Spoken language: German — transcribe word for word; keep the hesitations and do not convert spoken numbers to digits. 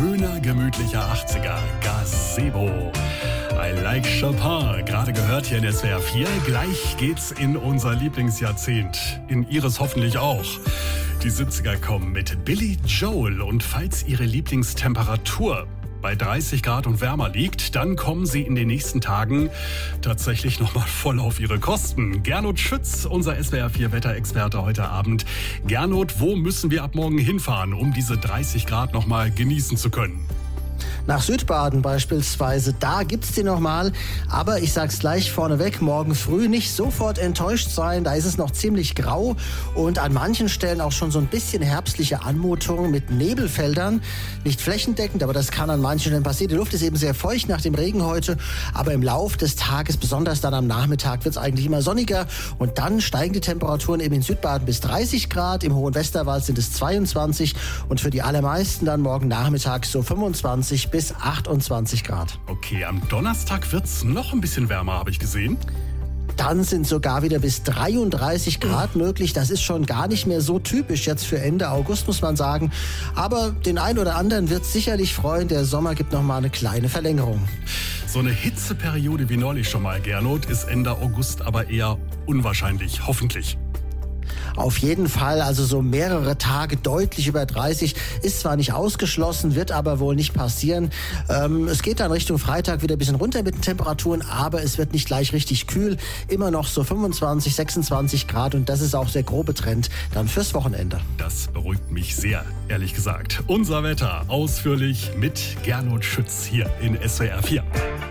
schöner, gemütlicher achtziger. Gazebo. I like Chopin. Gerade gehört hier in S W R vier. Gleich geht's in unser Lieblingsjahrzehnt. In Ihres hoffentlich auch. Die siebziger kommen mit Billy Joel. Und falls Ihre Lieblingstemperatur bei dreißig Grad und wärmer liegt, dann kommen Sie in den nächsten Tagen tatsächlich nochmal voll auf Ihre Kosten. Gernot Schütz, unser S W R vier Wetterexperte heute Abend. Gernot, wo müssen wir ab morgen hinfahren, um diese dreißig Grad nochmal genießen zu können? Nach Südbaden beispielsweise, da gibt's die nochmal. Aber ich sag's gleich vorneweg, morgen früh nicht sofort enttäuscht sein. Da ist es noch ziemlich grau und an manchen Stellen auch schon so ein bisschen herbstliche Anmutung mit Nebelfeldern. Nicht flächendeckend, aber das kann an manchen Stellen passieren. Die Luft ist eben sehr feucht nach dem Regen heute. Aber im Lauf des Tages, besonders dann am Nachmittag, wird's eigentlich immer sonniger. Und dann steigen die Temperaturen eben in Südbaden bis dreißig Grad. Im Hohen Westerwald sind es zweiundzwanzig. Und für die allermeisten dann morgen Nachmittag so fünfundzwanzig bis achtundzwanzig Grad. Okay, am Donnerstag wird's noch ein bisschen wärmer, habe ich gesehen. Dann sind sogar wieder bis dreiunddreißig Grad möglich. Das ist schon gar nicht mehr so typisch jetzt für Ende August, muss man sagen. Aber den einen oder anderen wird es sicherlich freuen. Der Sommer gibt noch mal eine kleine Verlängerung. So eine Hitzeperiode wie neulich schon mal, Gernot, ist Ende August aber eher unwahrscheinlich, hoffentlich. Auf jeden Fall, also so mehrere Tage deutlich über dreißig ist zwar nicht ausgeschlossen, wird aber wohl nicht passieren. Ähm, es geht dann Richtung Freitag wieder ein bisschen runter mit den Temperaturen, aber es wird nicht gleich richtig kühl. Immer noch so fünfundzwanzig, sechsundzwanzig Grad und das ist auch der grobe Trend dann fürs Wochenende. Das beruhigt mich sehr, ehrlich gesagt. Unser Wetter ausführlich mit Gernot Schütz hier in S W R vier.